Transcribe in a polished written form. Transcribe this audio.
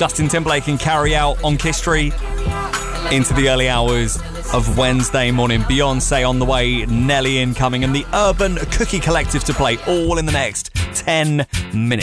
Justin Timberlake and Carry Out on Kiss Street into the early hours of Wednesday morning. Beyonce on the way, Nelly incoming, and the Urban Cookie Collective to play all in the next 10 minutes.